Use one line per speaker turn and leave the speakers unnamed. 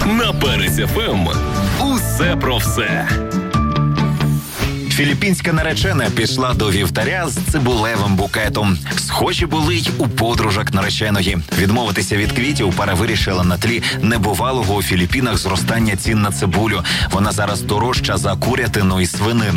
На Перець ФМ. Усе про все.
Філіппінська наречена пішла до вівтаря з цибулевим букетом. Схожі були й у подружок нареченої. Відмовитися від квітів пара вирішила на тлі небувалого у Філіппінах зростання цін на цибулю. Вона зараз дорожча за курятину і свинину.